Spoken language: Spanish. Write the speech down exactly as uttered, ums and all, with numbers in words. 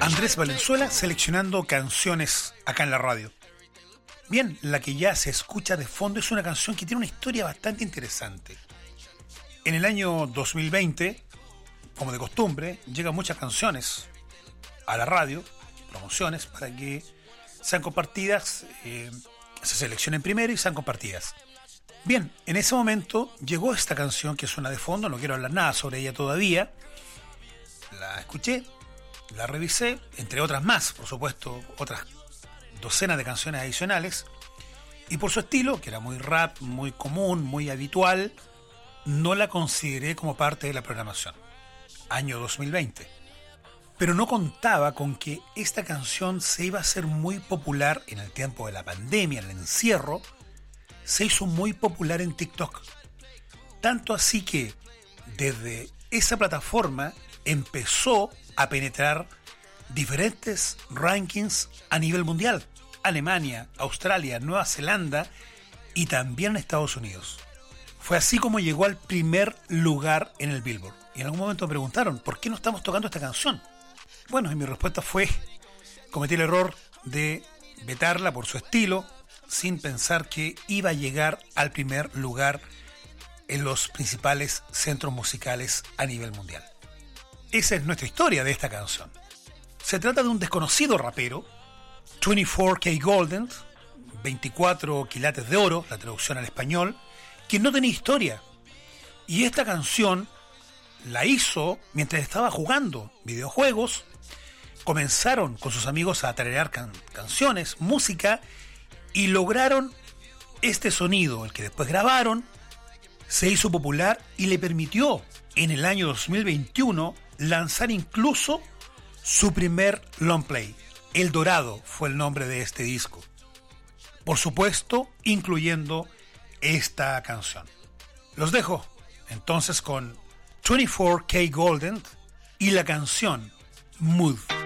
Andrés Valenzuela seleccionando canciones acá en la radio. Bien, la que ya se escucha de fondo es una canción que tiene una historia bastante interesante. En el año dos mil veinte, como de costumbre, llegan muchas canciones a la radio, promociones, para que sean compartidas, eh, se seleccionen primero y sean compartidas. Bien, en ese momento llegó esta canción que suena de fondo, no quiero hablar nada sobre ella todavía. La escuché, la revisé, entre otras más, por supuesto, otras docenas de canciones adicionales, y por su estilo, que era muy rap, muy común, muy habitual, no la consideré como parte de la programación. Año dos mil veinte. Pero no contaba con que esta canción se iba a hacer muy popular en el tiempo de la pandemia, el encierro. Se hizo muy popular en TikTok. Tanto así que desde esa plataforma empezó a penetrar diferentes rankings a nivel mundial. Alemania, Australia, Nueva Zelanda y también Estados Unidos. Fue así como llegó al primer lugar en el Billboard. Y en algún momento me preguntaron, ¿por qué no estamos tocando esta canción? Bueno, y mi respuesta fue, cometí el error de vetarla por su estilo, sin pensar que iba a llegar al primer lugar en los principales centros musicales a nivel mundial. Esa es nuestra historia de esta canción. Se trata de un desconocido rapero, veinticuatro K Golden, veinticuatro quilates de oro, la traducción al español, que no tenía historia. Y esta canción la hizo mientras estaba jugando videojuegos. Comenzaron con sus amigos a tararear can- canciones, música, y lograron este sonido, el que después grabaron, se hizo popular y le permitió en el año dos mil veintiuno lanzar incluso su primer long play. El Dorado fue el nombre de este disco. Por supuesto, incluyendo esta canción. Los dejo entonces con veinticuatro K Golden y la canción Mood.